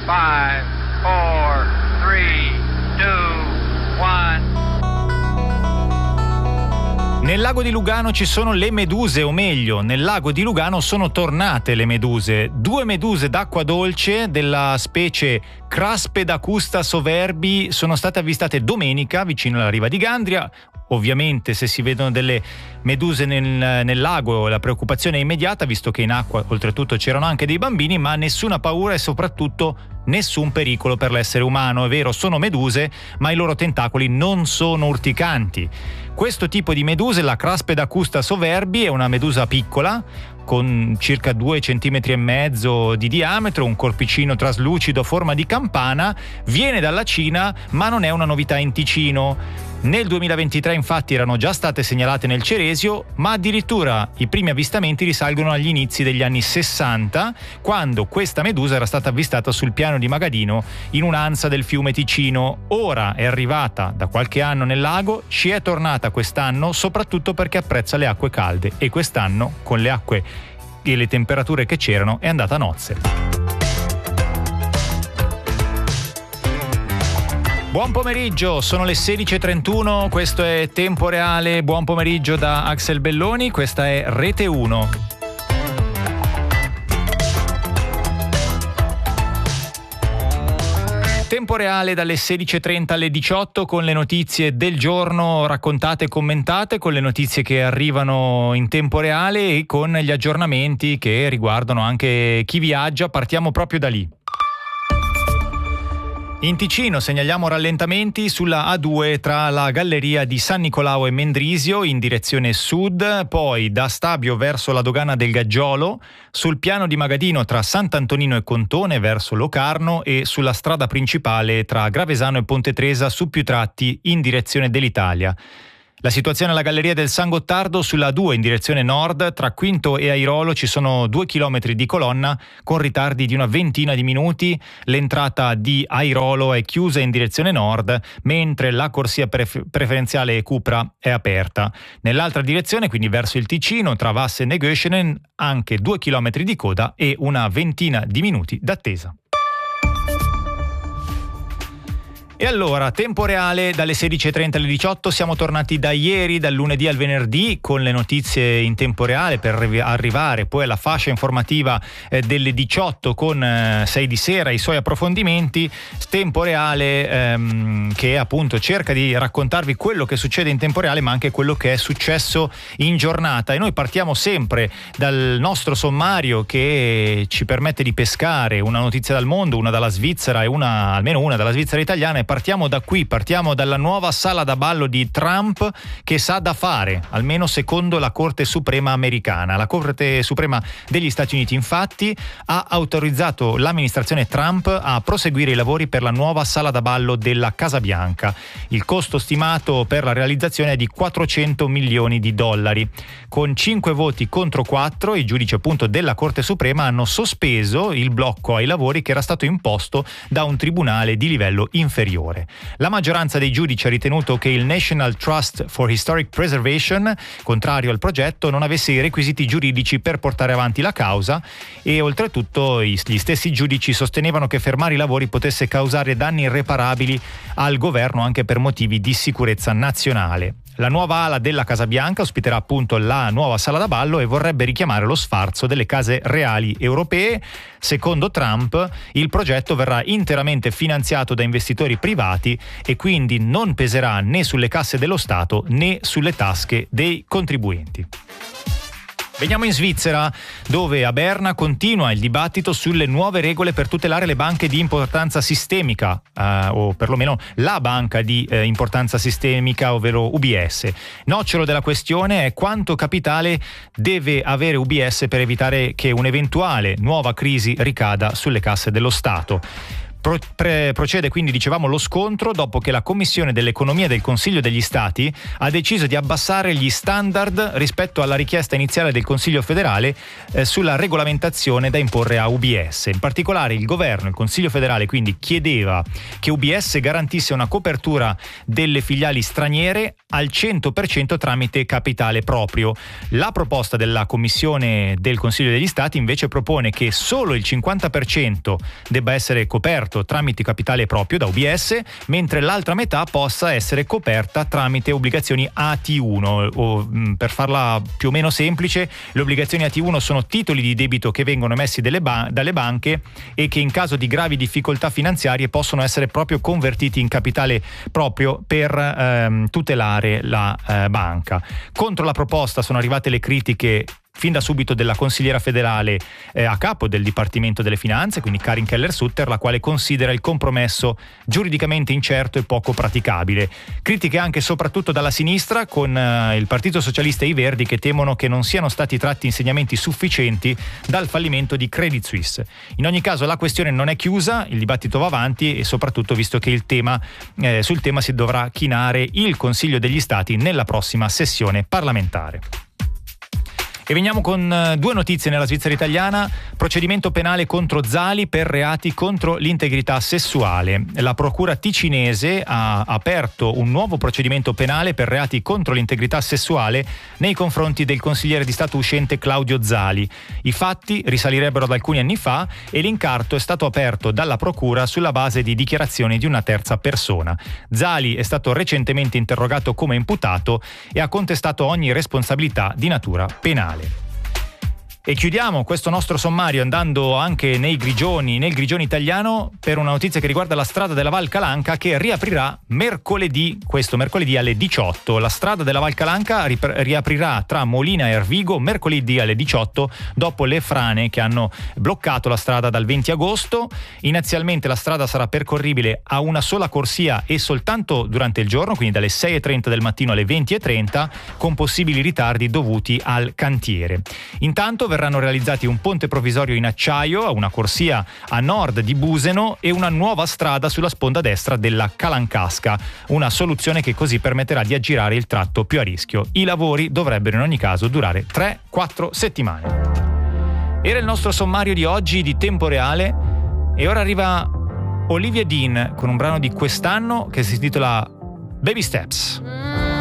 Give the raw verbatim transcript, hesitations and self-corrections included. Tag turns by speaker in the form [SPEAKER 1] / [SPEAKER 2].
[SPEAKER 1] five, four, three, two, one.
[SPEAKER 2] Nel lago di Lugano ci sono le meduse, o meglio, nel lago di Lugano sono tornate le meduse. Due meduse d'acqua dolce della specie Craspedacusta soverbi sono state avvistate domenica vicino alla riva di Gandria. Ovviamente se si vedono delle meduse nel, nel lago la preoccupazione è immediata, visto che in acqua oltretutto c'erano anche dei bambini, ma nessuna paura e soprattutto nessun pericolo per l'essere umano. È vero, sono meduse, ma i loro tentacoli non sono urticanti. Questo tipo di meduse, la Craspedacusta soverbi, è una medusa piccola con circa due centimetri e mezzo di diametro, un corpicino traslucido a forma di campana, viene dalla Cina, ma non è una novità in Ticino. Nel duemilaventitré infatti erano già state segnalate nel Ceresio, ma addirittura i primi avvistamenti risalgono agli inizi degli anni sessanta, quando questa medusa era stata avvistata sul piano di Magadino in un'ansa del fiume Ticino. Ora è arrivata da qualche anno nel lago, ci è tornata quest'anno soprattutto perché apprezza le acque calde e quest'anno con le acque e le temperature che c'erano è andata a nozze. Buon pomeriggio, sono le sedici e trentuno, questo è Tempo Reale. Buon pomeriggio da Axel Belloni, questa è Rete uno. Tempo Reale dalle sedici e trenta alle diciotto con le notizie del giorno raccontate e commentate, con le notizie che arrivano in tempo reale e con gli aggiornamenti che riguardano anche chi viaggia. Partiamo proprio da lì. In Ticino segnaliamo rallentamenti sulla A due tra la galleria di San Nicolao e Mendrisio in direzione sud, poi da Stabio verso la dogana del Gaggiolo, sul piano di Magadino tra Sant'Antonino e Contone verso Locarno e sulla strada principale tra Gravesano e Ponte Tresa su più tratti in direzione dell'Italia. La situazione alla galleria del San Gottardo sulla A due in direzione nord, tra Quinto e Airolo ci sono due chilometri di colonna con ritardi di una ventina di minuti. L'entrata di Airolo è chiusa in direzione nord, mentre la corsia pref- preferenziale Cupra è aperta. Nell'altra direzione, quindi verso il Ticino, tra Vassen e Göschenen, anche due chilometri di coda e una ventina di minuti d'attesa. E allora, tempo reale dalle sedici e trenta alle diciotto, siamo tornati da ieri, dal lunedì al venerdì, con le notizie in tempo reale per arrivare poi alla fascia informativa eh, delle diciotto con eh, sei di sera, i suoi approfondimenti. Tempo reale ehm, che appunto cerca di raccontarvi quello che succede in tempo reale, ma anche quello che è successo in giornata. E noi partiamo sempre dal nostro sommario che ci permette di pescare una notizia dal mondo, una dalla Svizzera e una, almeno una dalla Svizzera italiana. Partiamo da qui, partiamo dalla nuova sala da ballo di Trump che sa da fare, almeno secondo la Corte Suprema americana. La Corte Suprema degli Stati Uniti infatti ha autorizzato l'amministrazione Trump a proseguire i lavori per la nuova sala da ballo della Casa Bianca. Il costo stimato per la realizzazione è di quattrocento milioni di dollari. Con cinque voti contro quattro, i giudici appunto della Corte Suprema hanno sospeso il blocco ai lavori che era stato imposto da un tribunale di livello inferiore. La maggioranza dei giudici ha ritenuto che il National Trust for Historic Preservation, contrario al progetto, non avesse i requisiti giuridici per portare avanti la causa e oltretutto gli stessi giudici sostenevano che fermare i lavori potesse causare danni irreparabili al governo anche per motivi di sicurezza nazionale. La nuova ala della Casa Bianca ospiterà appunto la nuova sala da ballo e vorrebbe richiamare lo sfarzo delle case reali europee. Secondo Trump, il progetto verrà interamente finanziato da investitori privati e quindi non peserà né sulle casse dello Stato né sulle tasche dei contribuenti. Veniamo in Svizzera, dove a Berna continua il dibattito sulle nuove regole per tutelare le banche di importanza sistemica, eh, o perlomeno la banca di eh, importanza sistemica, ovvero U B S. Nocciolo della questione è quanto capitale deve avere U B S per evitare che un'eventuale nuova crisi ricada sulle casse dello Stato. Pro- pre- procede quindi, dicevamo, lo scontro dopo che la Commissione dell'Economia del Consiglio degli Stati ha deciso di abbassare gli standard rispetto alla richiesta iniziale del Consiglio federale eh, sulla regolamentazione da imporre a U B S. In particolare il governo, il Consiglio federale, quindi chiedeva che U B S garantisse una copertura delle filiali straniere al cento per cento tramite capitale proprio. La proposta della Commissione del Consiglio degli Stati invece propone che solo il cinquanta per cento debba essere coperto tramite capitale proprio da U B S, mentre l'altra metà possa essere coperta tramite obbligazioni A T uno, o per farla più o meno semplice, le obbligazioni A T uno sono titoli di debito che vengono emessi delle ba- dalle banche e che in caso di gravi difficoltà finanziarie possono essere proprio convertiti in capitale proprio per ehm, tutelare la eh, banca. Contro la proposta sono arrivate le critiche fin da subito della consigliera federale eh, a capo del Dipartimento delle Finanze, quindi Karin Keller-Sutter, la quale considera il compromesso giuridicamente incerto e poco praticabile. Critiche anche e soprattutto dalla sinistra, con eh, il Partito Socialista e i Verdi, che temono che non siano stati tratti insegnamenti sufficienti dal fallimento di Credit Suisse. In ogni caso la questione non è chiusa, il dibattito va avanti e soprattutto visto che il tema, eh, sul tema si dovrà chinare il Consiglio degli Stati nella prossima sessione parlamentare. E veniamo con due notizie nella Svizzera italiana. Procedimento penale contro Zali per reati contro l'integrità sessuale. La procura ticinese ha aperto un nuovo procedimento penale per reati contro l'integrità sessuale nei confronti del consigliere di Stato uscente Claudio Zali. I fatti risalirebbero ad alcuni anni fa e l'incarto è stato aperto dalla procura sulla base di dichiarazioni di una terza persona. Zali è stato recentemente interrogato come imputato e ha contestato ogni responsabilità di natura penale. E chiudiamo questo nostro sommario andando anche nei Grigioni, nel Grigione italiano, per una notizia che riguarda la strada della Val Calanca, che riaprirà mercoledì, questo mercoledì alle diciotto. La strada della Val Calanca riaprirà tra Molina e Ervigo mercoledì alle diciotto, dopo le frane che hanno bloccato la strada dal venti agosto. Inizialmente la strada sarà percorribile a una sola corsia e soltanto durante il giorno, quindi dalle sei e trenta del mattino alle venti e trenta, con possibili ritardi dovuti al cantiere. Intanto verranno realizzati un ponte provvisorio in acciaio, una corsia a nord di Buseno e una nuova strada sulla sponda destra della Calancasca, una soluzione che così permetterà di aggirare il tratto più a rischio. I lavori dovrebbero in ogni caso durare tre quattro settimane. Era il nostro sommario di oggi di Tempo Reale e ora arriva Olivia Dean con un brano di quest'anno che si intitola Baby Steps.